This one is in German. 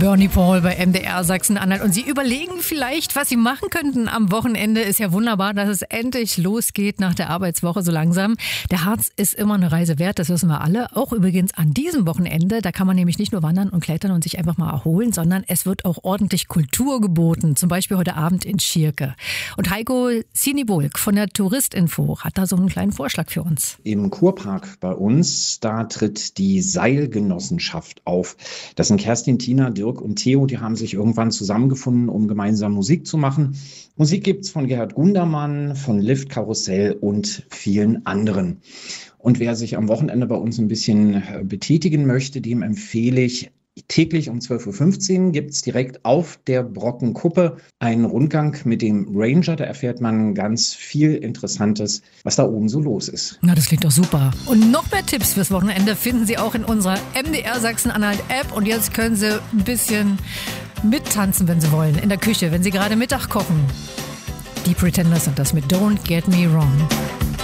Bernie Paul bei MDR Sachsen-Anhalt. Und Sie überlegen vielleicht, was Sie machen könnten am Wochenende. Ist ja wunderbar, dass es endlich losgeht nach der Arbeitswoche so langsam. Der Harz ist immer eine Reise wert, das wissen wir alle. Auch übrigens an diesem Wochenende. Da kann man nämlich nicht nur wandern und klettern und sich einfach mal erholen, sondern es wird auch ordentlich Kultur geboten. Zum Beispiel heute Abend in Schierke. Und Heiko Sinibulk von der Touristinfo hat da so einen kleinen Vorschlag für uns. Im Kurpark bei uns, da tritt die Seilgenossenschaft auf. Das sind Kerstin, Tina, Dirk und Theo, die haben sich irgendwann zusammengefunden, um gemeinsam Musik zu machen. Musik gibt's von Gerhard Gundermann, von Lift Karussell und vielen anderen. Und wer sich am Wochenende bei uns ein bisschen betätigen möchte, dem empfehle ich, täglich um 12.15 Uhr gibt's direkt auf der Brockenkuppe einen Rundgang mit dem Ranger. Da erfährt man ganz viel Interessantes, was da oben so los ist. Na, das klingt doch super. Und noch mehr Tipps fürs Wochenende finden Sie auch in unserer MDR Sachsen-Anhalt-App. Und jetzt können Sie ein bisschen mittanzen, wenn Sie wollen, in der Küche, wenn Sie gerade Mittag kochen. Die Pretenders sind das mit Don't Get Me Wrong.